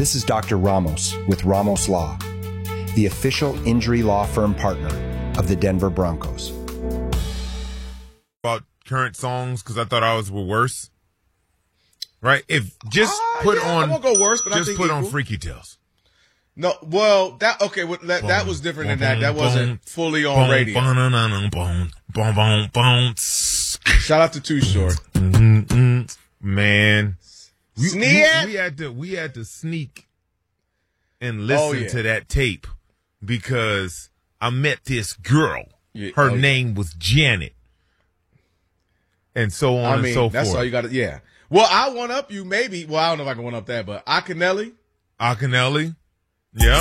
This is Dr. Ramos with Ramos Law, the official injury law firm partner of the Denver Broncos. About current songs, because I thought ours were worse. Right? If just put on, I won't go worse, but just I think put on equal. Freaky Tales. No, well, that was different than that. That wasn't fully on radio. Shout out to Too Short. Man, Sneak. we had to sneak and listen to that tape because I met this girl. Her name was Janet, and so on and so forth. That's all you got to. Yeah. Well, I one up you maybe. Well, I don't know if I can one up that, but Akinelli. Akinelli. Yeah.